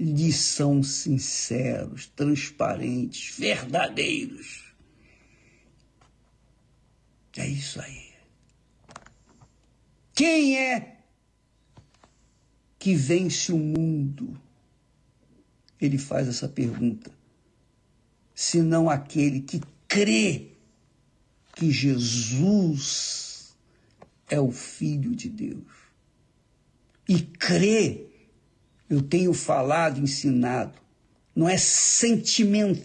lhes são sinceros, transparentes, verdadeiros. É isso aí. Quem é que vence o mundo? Ele faz essa pergunta. Senão aquele que crê que Jesus é o Filho de Deus. E crê, eu tenho falado, ensinado, não é sentir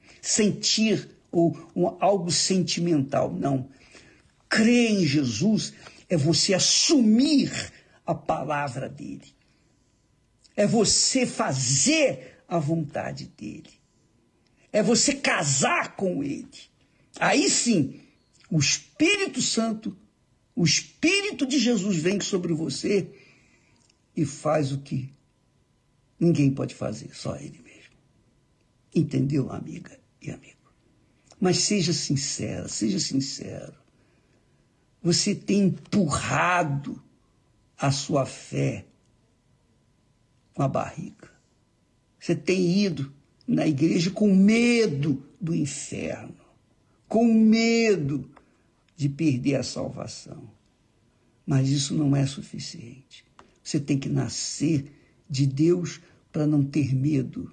ou algo sentimental, não. Crer em Jesus é você assumir a palavra dele. É você fazer a vontade dele. É você casar com ele. Aí sim, o Espírito Santo, o Espírito de Jesus vem sobre você e faz o que ninguém pode fazer, só ele mesmo. Entendeu, amiga e amigo? Mas seja sincera, seja sincero. Você tem empurrado a sua fé com a barriga. Você tem ido na igreja com medo do inferno, com medo de perder a salvação. Mas isso não é suficiente. Você tem que nascer de Deus para não ter medo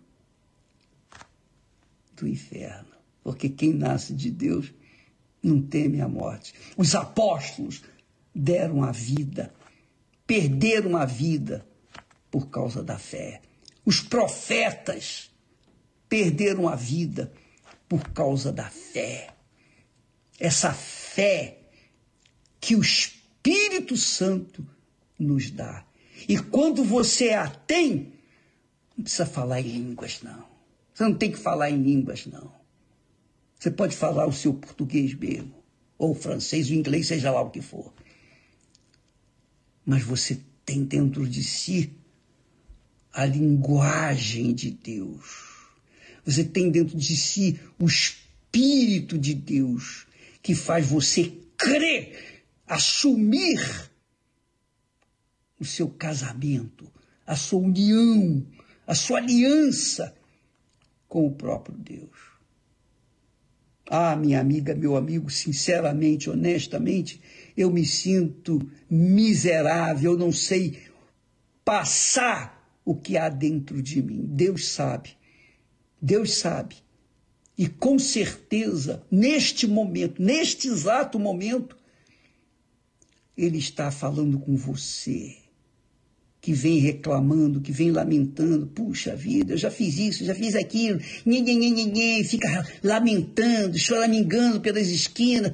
do inferno. Porque quem nasce de Deus não teme a morte. Os apóstolos deram a vida, perderam a vida por causa da fé. Os profetas perderam a vida por causa da fé. Essa fé que o Espírito Santo nos dá. E quando você a tem, não precisa falar em línguas, não. Você não tem que falar em línguas, não. Você pode falar o seu português mesmo, ou o francês, o inglês, seja lá o que for. Mas você tem dentro de si a linguagem de Deus. Você tem dentro de si o Espírito de Deus, que faz você crer, assumir o seu casamento, a sua união, a sua aliança com o próprio Deus. Ah, minha amiga, meu amigo, sinceramente, honestamente, eu me sinto miserável, eu não sei passar o que há dentro de mim. Deus sabe. Deus sabe. E com certeza, neste momento, neste exato momento, Ele está falando com você, que vem reclamando, que vem lamentando. Puxa vida, eu já fiz isso, já fiz aquilo, fica lamentando, choramingando pelas esquinas.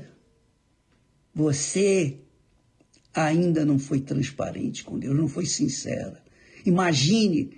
Você ainda não foi transparente com Deus, não foi sincera. Imagine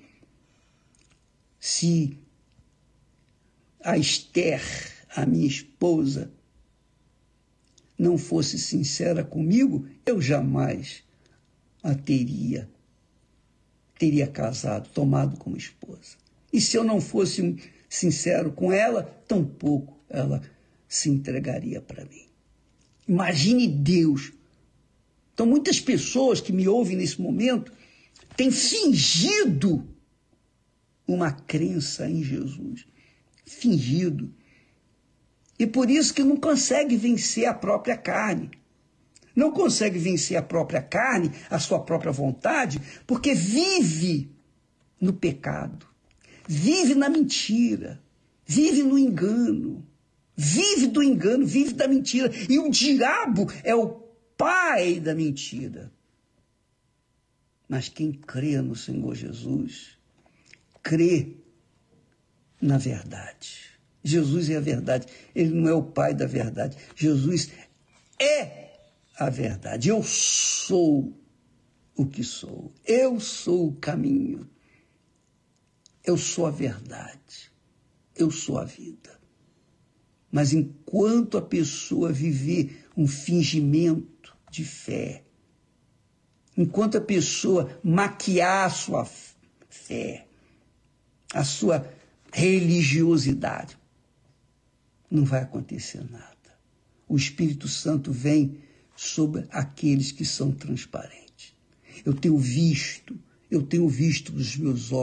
se a Esther, a minha esposa, não fosse sincera comigo, eu jamais a teria casado, tomado como esposa. E se eu não fosse sincero com ela, tampouco ela se entregaria para mim. Imagine Deus. Então, muitas pessoas que me ouvem nesse momento têm fingido uma crença em Jesus. Fingido. E por isso que não consegue vencer a própria carne. Não consegue vencer a própria carne, a sua própria vontade, porque vive no pecado, vive na mentira, vive no engano, vive do engano, vive da mentira. E o diabo é o pai da mentira. Mas quem crê no Senhor Jesus, crê na verdade. Jesus é a verdade, ele não é o pai da verdade. Jesus é a verdade. Eu sou o que sou. Eu sou o caminho. Eu sou a verdade. Eu sou a vida. Mas enquanto a pessoa viver um fingimento de fé, enquanto a pessoa maquiar a sua fé, a sua religiosidade, não vai acontecer nada. O Espírito Santo vem sobre aqueles que são transparentes. Eu tenho visto os meus olhos